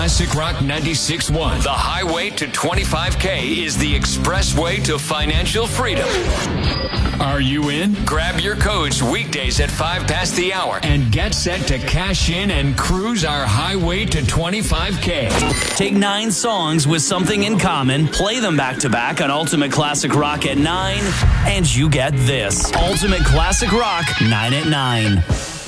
Classic Rock 96.1. The highway to 25K is the expressway to financial freedom. Are you in? Grab your codes weekdays at 5 past the hour and get set to cash in and cruise our highway to 25K. Take 9 songs with something in common, play them back to back on Ultimate Classic Rock at 9, and you get this. Ultimate Classic Rock 9 at 9.